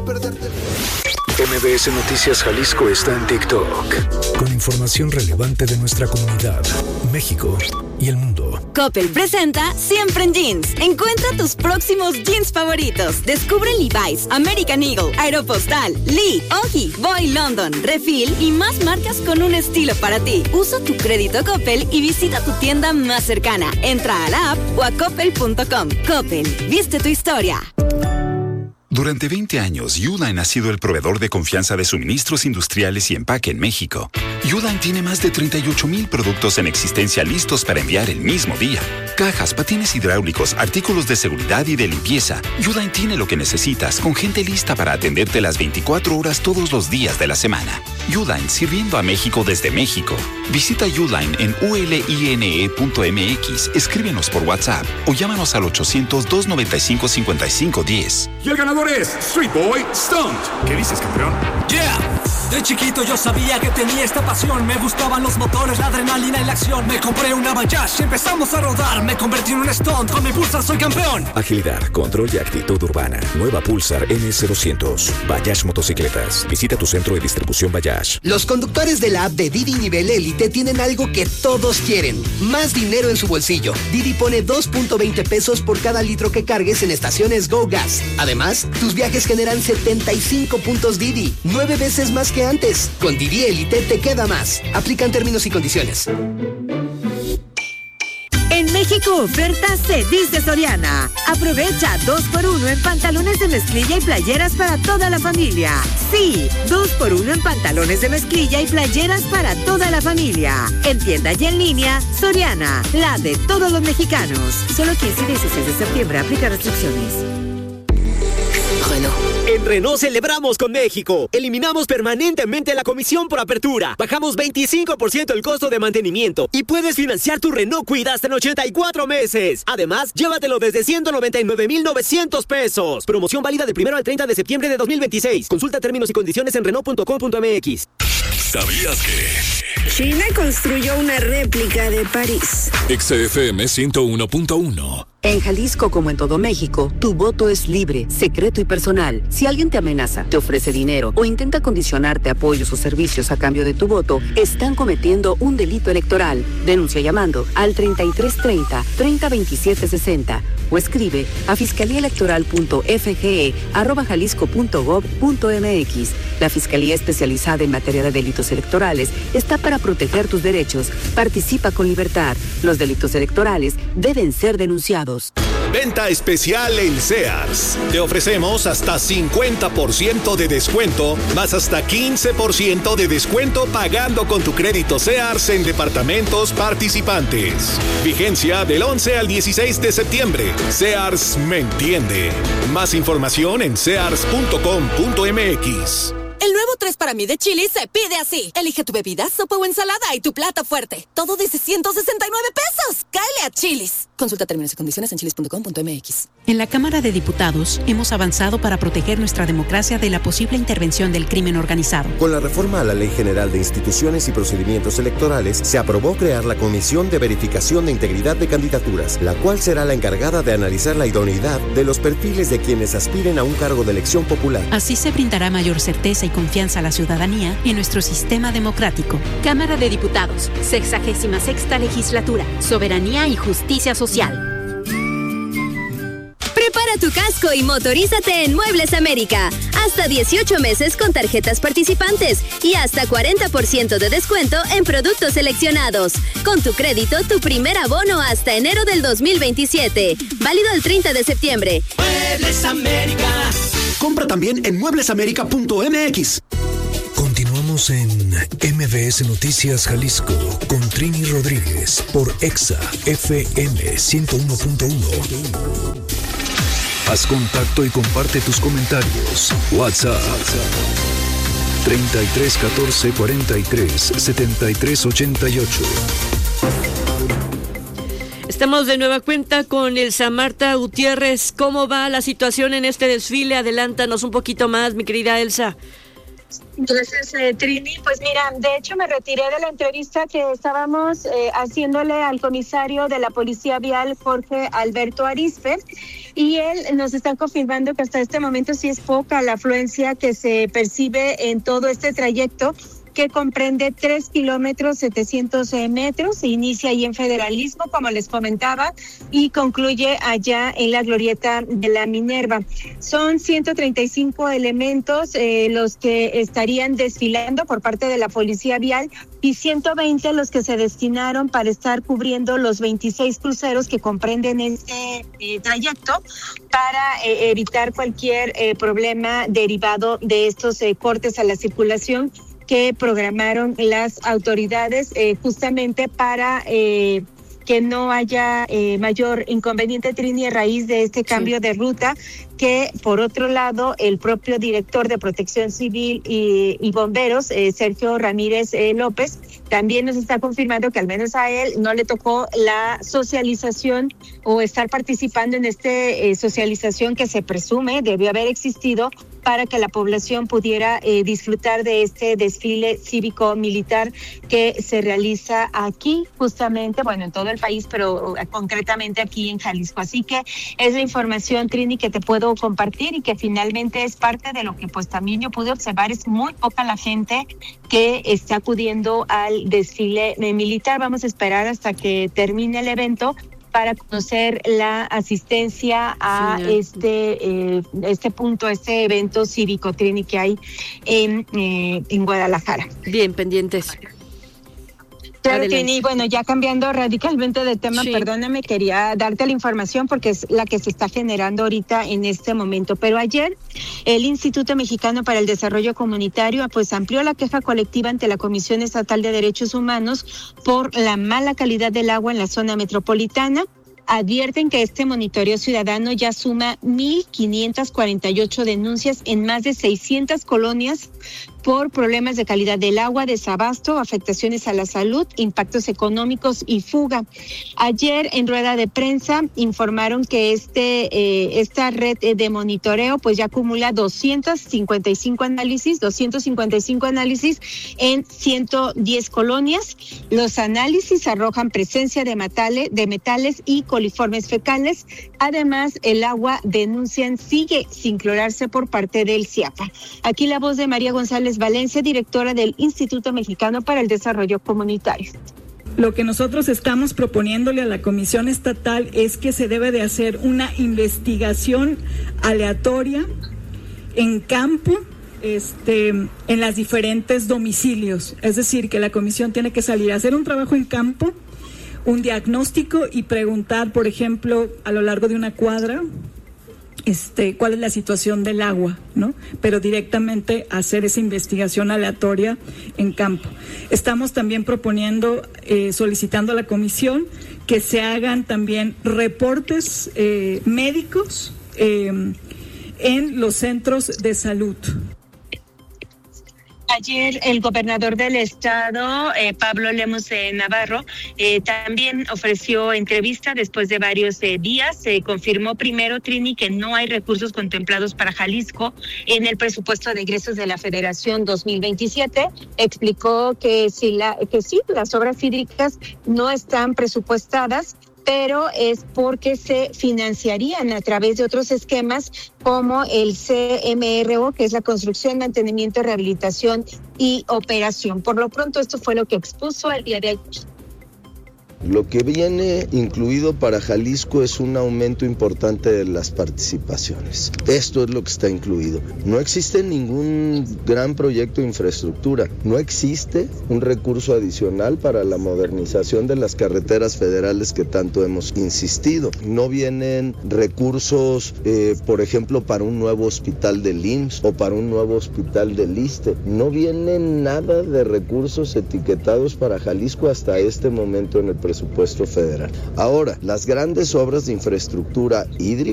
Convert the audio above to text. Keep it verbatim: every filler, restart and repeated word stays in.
perderte. M B S Noticias Jalisco está en TikTok con información relevante de nuestra comunidad, México y el mundo. Coppel presenta Siempre en Jeans. Encuentra tus próximos jeans favoritos. Descubre Levi's, American Eagle, Aeropostal, Lee, Ogi, Boy London, Refill y más marcas con un estilo para ti. Usa tu crédito Coppel y visita tu tienda más cercana. Entra a la app o a coppel punto com. Coppel, viste tu historia. Durante veinte años, Uline ha sido el proveedor de confianza de suministros industriales y empaque en México. Uline tiene más de treinta y ocho mil productos en existencia listos para enviar el mismo día. Cajas, patines hidráulicos, artículos de seguridad y de limpieza. Uline tiene lo que necesitas, con gente lista para atenderte las veinticuatro horas todos los días de la semana. Uline, sirviendo a México desde México. Visita Uline en u l i n e punto m x, escríbenos por WhatsApp o llámanos al ochocientos, doscientos noventa y cinco, cincuenta y cinco diez. Y el ganador es Street Boy Stunt. ¿Qué dices, campeón? ¡Yeah! De chiquito yo sabía que tenía esta pasión. Me gustaban los motores, la adrenalina y la acción. Me compré una Bayash y empezamos a rodar. Me convertí en un stunt, con mi Pulsar soy campeón. Agilidad, control y actitud urbana. Nueva Pulsar N S doscientos. Bayash Motocicletas. Visita tu centro de distribución Bayash. Los conductores de la app de Didi Nivel Élite tienen algo que todos quieren: más dinero en su bolsillo. Didi pone dos punto veinte pesos por cada litro que cargues en estaciones Go Gas. Además, tus viajes generan setenta y cinco puntos Didi, nueve veces más que antes. Con Didi Élite te queda más. Aplican términos y condiciones. En México, oferta se dice Soriana. Aprovecha dos por uno en pantalones de mezclilla y playeras para toda la familia. Sí, dos por uno en pantalones de mezclilla y playeras para toda la familia. En tienda y en línea, Soriana, la de todos los mexicanos. Solo quince y dieciséis de septiembre, aplica restricciones. Renault. En Renault celebramos con México. Eliminamos permanentemente la comisión por apertura. Bajamos veinticinco por ciento el costo de mantenimiento y puedes financiar tu Renault Kwid hasta en ochenta y cuatro meses. Además, llévatelo desde ciento noventa y nueve mil novecientos pesos. Promoción válida del primero al treinta de septiembre de dos mil veintiséis. Consulta términos y condiciones en renault punto com punto m x. ¿Sabías que China construyó una réplica de París? X F M ciento uno punto uno. En Jalisco, como en todo México, tu voto es libre, secreto y personal. Si alguien te amenaza, te ofrece dinero o intenta condicionarte apoyos o servicios a cambio de tu voto, están cometiendo un delito electoral. Denuncia llamando al treinta y tres treinta, treinta veintisiete sesenta o escribe a fiscalíaelectoral punto f g e arroba jalisco punto gob punto m x. La Fiscalía Especializada en Materia de Delitos Electorales está para proteger tus derechos. Participa con libertad. Los delitos electorales deben ser denunciados. Venta especial en Sears. Te ofrecemos hasta cincuenta por ciento de descuento, más hasta quince por ciento de descuento pagando con tu crédito Sears en departamentos participantes. Vigencia del once al dieciséis de septiembre. Sears me entiende. Más información en sears punto com punto m x. El nuevo tres para mí de Chili's se pide así. Elige tu bebida, sopa o ensalada y tu plato fuerte. Todo de ciento sesenta y nueve pesos. ¡Cáele a Chili's! Consulta términos y condiciones en chilis punto com punto m x. En la Cámara de Diputados hemos avanzado para proteger nuestra democracia de la posible intervención del crimen organizado. Con la reforma a la Ley General de Instituciones y Procedimientos Electorales, se aprobó crear la Comisión de Verificación de Integridad de Candidaturas, la cual será la encargada de analizar la idoneidad de los perfiles de quienes aspiren a un cargo de elección popular. Así se brindará mayor certeza y confianza a la ciudadanía en nuestro sistema democrático. Cámara de Diputados, sexagésima sexta legislatura, soberanía y justicia social. Prepara tu casco y motorízate en Muebles América. Hasta dieciocho meses con tarjetas participantes y hasta cuarenta por ciento de descuento en productos seleccionados. Con tu crédito, tu primer abono hasta enero del dos mil veintisiete. Válido el treinta de septiembre. Muebles América. Compra también en muebles américa punto m x. Continuamos en M B S Noticias Jalisco con Trini Rodríguez por Exa F M ciento uno punto uno. Haz contacto y comparte tus comentarios. WhatsApp treinta y tres catorce cuarenta y tres setenta y tres ochenta y ocho. Estamos de nueva cuenta con Elsa Marta Gutiérrez. ¿Cómo va la situación en este desfile? Adelántanos un poquito más, mi querida Elsa. Gracias, eh, Trini. Pues mira, de hecho me retiré de la entrevista que estábamos eh, haciéndole al comisario de la Policía Vial, Jorge Alberto Arizpe, y él nos está confirmando que hasta este momento sí es poca la afluencia que se percibe en todo este trayecto, que comprende tres kilómetros setecientos metros, se inicia ahí en Federalismo, como les comentaba, y concluye allá en la glorieta de la Minerva. Son ciento treinta y cinco elementos eh, los que estarían desfilando por parte de la Policía Vial y ciento veinte los que se destinaron para estar cubriendo los veintiséis cruceros que comprenden este eh, trayecto para eh, evitar cualquier eh, problema derivado de estos eh, cortes a la circulación que programaron las autoridades eh, justamente para eh, que no haya eh, mayor inconveniente, Trini, a raíz de este cambio sí. de ruta, que por otro lado el propio director de Protección Civil y, y Bomberos, eh, Sergio Ramírez eh, López, también nos está confirmando que al menos a él no le tocó la socialización o estar participando en esta eh, socialización que se presume debió haber existido para que la población pudiera eh, disfrutar de este desfile cívico-militar que se realiza aquí, justamente, bueno, en todo el país, pero concretamente aquí en Jalisco. Así que es la información, Trini, que te puedo compartir y que finalmente es parte de lo que pues también yo pude observar. Es muy poca la gente que está acudiendo al desfile militar. Vamos a esperar hasta que termine el evento para conocer la asistencia a sí, este eh, este punto, este evento cívico, Trini, que hay en, eh, en Guadalajara. Bien, pendientes. Claro, Trini, bueno, ya cambiando radicalmente de tema, sí. perdóname, quería darte la información porque es la que se está generando ahorita en este momento. Pero ayer el Instituto Mexicano para el Desarrollo Comunitario pues amplió la queja colectiva ante la Comisión Estatal de Derechos Humanos por la mala calidad del agua en la zona metropolitana. Advierten que este monitoreo ciudadano ya suma mil quinientas cuarenta y ocho denuncias en más de seiscientas colonias por problemas de calidad del agua, desabasto, afectaciones a la salud, impactos económicos y fuga. Ayer en rueda de prensa informaron que este eh, esta red de monitoreo pues ya acumula doscientos cincuenta y cinco análisis, doscientos cincuenta y cinco análisis en ciento diez colonias. Los análisis arrojan presencia de metales, de metales y coliformes fecales. Además, el agua, denuncian, sigue sin clorarse por parte del CIAPA. Aquí la voz de María González Valencia, directora del Instituto Mexicano para el Desarrollo Comunitario. Lo que nosotros estamos proponiéndole a la Comisión Estatal es que se debe de hacer una investigación aleatoria en campo, este, en las diferentes domicilios. Es decir, que la comisión tiene que salir a hacer un trabajo en campo, un diagnóstico y preguntar, por ejemplo, a lo largo de una cuadra, Este, cuál es la situación del agua, ¿no? Pero directamente hacer esa investigación aleatoria en campo. Estamos también proponiendo, eh, solicitando a la comisión que se hagan también reportes eh, médicos eh, en los centros de salud. Ayer el gobernador del estado, eh, Pablo Lemus eh, Navarro, eh, también ofreció entrevista después de varios eh, días. Se eh, confirmó primero, Trini, que no hay recursos contemplados para Jalisco en el presupuesto de egresos de la Federación dos mil veintisiete. Explicó que, si la, que sí, las obras hídricas no están presupuestadas, pero es porque se financiarían a través de otros esquemas como el C M R O, que es la construcción, mantenimiento, rehabilitación y operación. Por lo pronto, esto fue lo que expuso el día de ayer. Lo que viene incluido para Jalisco es un aumento importante de las participaciones. Esto es lo que está incluido. No existe ningún gran proyecto de infraestructura. No existe un recurso adicional para la modernización de las carreteras federales que tanto hemos insistido. No vienen recursos, eh, por ejemplo, para un nuevo hospital del I M S S o para un nuevo hospital del ISSSTE. No viene nada de recursos etiquetados para Jalisco hasta este momento en el presupuesto federal. Ahora, las grandes obras de infraestructura hídrica